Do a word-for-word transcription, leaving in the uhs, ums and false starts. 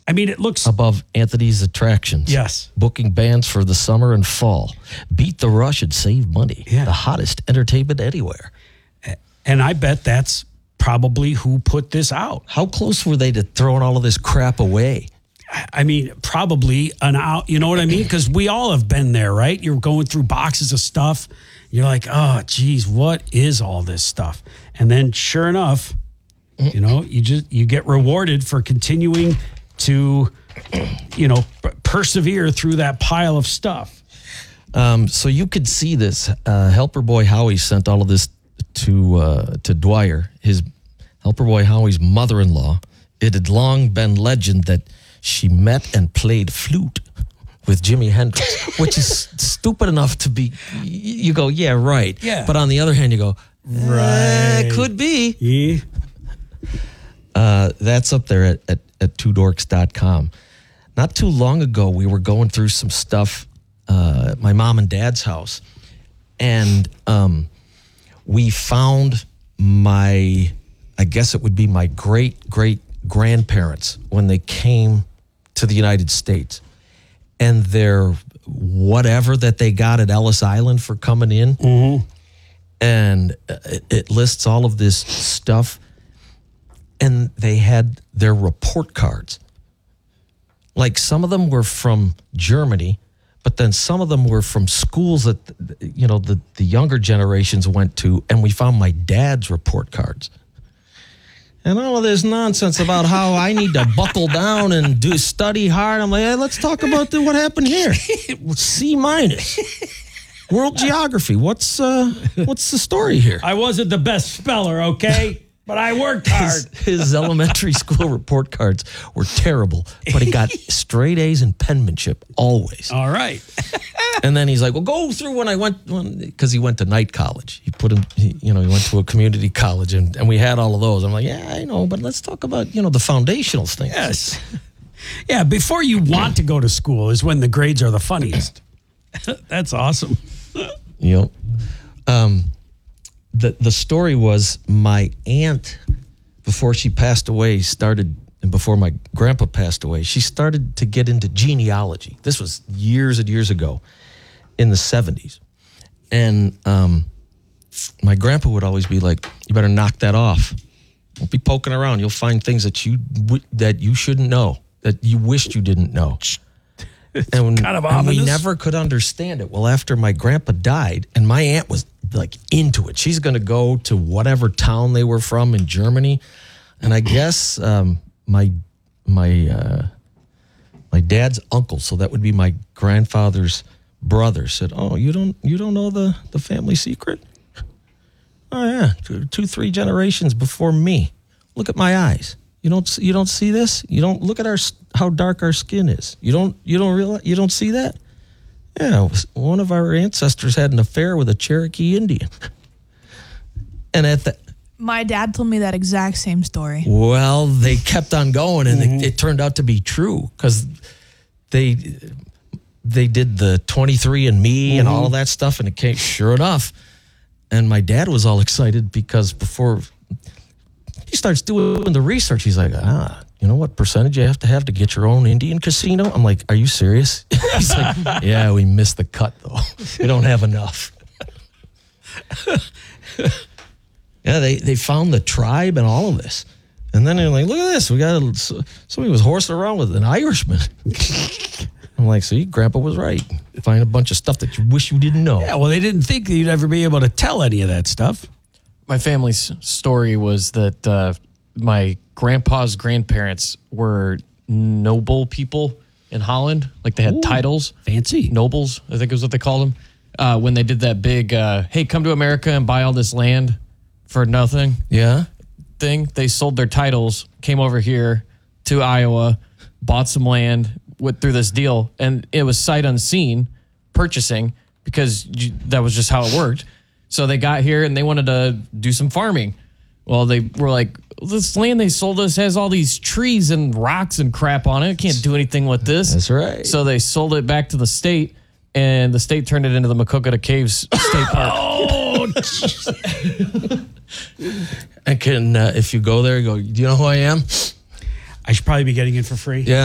I mean, it looks above Anthony's Attractions. Yes. Booking bands for the summer and fall. Beat the rush and save money. Yeah. The hottest entertainment anywhere. And I bet that's probably who put this out. How close were they to throwing all of this crap away? I mean, probably an out, you know what I mean? Because we all have been there, right? You're going through boxes of stuff. You're like, oh, geez, what is all this stuff? And then sure enough, you know, you just, you get rewarded for continuing to, you know, persevere through that pile of stuff. Um, so you could see this. Uh, Helper Boy Howie sent all of this to uh, to Dwyer, his Helper Boy Howie's mother-in-law. It had long been legend that she met and played flute with Jimi Hendrix, which is stupid enough to be, you go, yeah, right. Yeah. But on the other hand, you go, right, eh, could be. Yeah. Uh, that's up there at, at, at two dorks dot com. Not too long ago, we were going through some stuff uh, at my mom and dad's house, and um, we found my, I guess it would be my great, great grandparents when they came to the United States, and their whatever that they got at Ellis Island for coming in, mm-hmm. and it, it lists all of this stuff, and they had their report cards. Like some of them were from Germany, but then some of them were from schools that, you know, the, the younger generations went to, and we found my dad's report cards. And all of this nonsense about how I need to buckle down and do study hard. I'm like, hey, let's talk about the, what happened here. C minus. World geography. What's uh, what's the story here? I wasn't the best speller, okay? But I worked hard. His, his elementary school report cards were terrible, but he got straight A's in penmanship always. All right. And then he's like, well, go through when I went, because he went to night college. He put him, he, you know, he went to a community college, and, and we had all of those. I'm like, yeah, I know, but let's talk about, you know, the foundational things. Yes. Yeah, before you want to go to school is when the grades are the funniest. That's awesome. You know, um, the the story was my aunt, before she passed away, started, and before my grandpa passed away, she started to get into genealogy. This was years and years ago in the seventies. And um, my grandpa would always be like, you better knock that off. Don't be poking around. You'll find things that you that you shouldn't know, that you wished you didn't know. And, kind of and we ominous. never could understand it. Well, after my grandpa died, and my aunt was like into it. She's going to go to whatever town they were from in Germany. And I guess um, my my uh, my dad's uncle, so that would be my grandfather's brother, said, "Oh, you don't you don't know the, the family secret? Oh yeah, two, two three generations before me. Look at my eyes. You don't you don't see this? You don't look at our how dark our skin is. You don't you don't realize you don't see that? Yeah, one of our ancestors had an affair with a Cherokee Indian." And at the My dad told me that exact same story. Well, they kept on going, and mm-hmm. it, it turned out to be true, because they they did the twenty-three and me mm-hmm. and all of that stuff, and it came sure enough. And my dad was all excited because before he starts doing the research, he's like, ah, you know what percentage you have to have to get your own Indian casino? I'm like, are you serious? He's like, yeah, we missed the cut, though. We don't have enough. Yeah, they, they found the tribe and all of this. And then they're like, look at this. We got a, somebody was horsing around with an Irishman. I'm like, see, Grandpa was right. Find a bunch of stuff that you wish you didn't know. Yeah, well, they didn't think that you'd ever be able to tell any of that stuff. My family's story was that uh, my grandpa's grandparents were noble people in Holland. Like they had Ooh, titles. Fancy. Nobles, I think is what they called them. Uh, when they did that big, uh, hey, come to America and buy all this land for nothing Yeah. thing. They sold their titles, came over here to Iowa, bought some land, went through this deal, and it was sight unseen purchasing, because you, that was just how it worked. So they got here and they wanted to do some farming. Well, they were like, this land they sold us has all these trees and rocks and crap on it. Can't do anything with this. That's right. So they sold it back to the state, and the state turned it into the Maquoketa Caves State Park. Oh, I can, uh, if you go there, go, do you know who I am? I should probably be getting it for free. Yeah.